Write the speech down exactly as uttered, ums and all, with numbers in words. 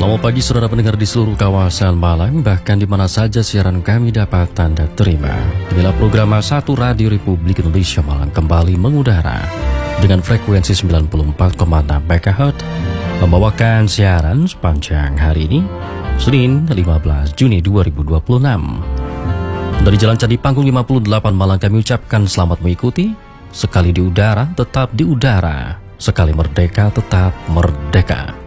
Selamat pagi saudara pendengar di seluruh kawasan Malang, bahkan di mana saja siaran kami dapat Anda terima. Inilah program satu Radio Republik Indonesia Malang kembali mengudara dengan frekuensi sembilan puluh empat koma enam megahertz, membawakan siaran sepanjang hari ini, Senin lima belas Juni dua ribu dua puluh enam. Dari Jalan Candi Panggung lima puluh delapan Malang kami ucapkan selamat mengikuti. Sekali di udara, tetap di udara. Sekali merdeka, tetap merdeka.